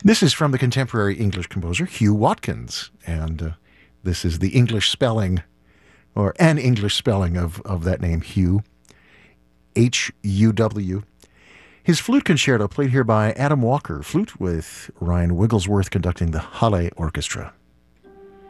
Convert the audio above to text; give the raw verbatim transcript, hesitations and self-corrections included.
This is from the contemporary English composer Hugh Watkins, and uh, this is the English spelling, or an English spelling of, of that name, Hugh, H U W. His flute concerto played here by Adam Walker, flute with Ryan Wigglesworth conducting the Halle Orchestra.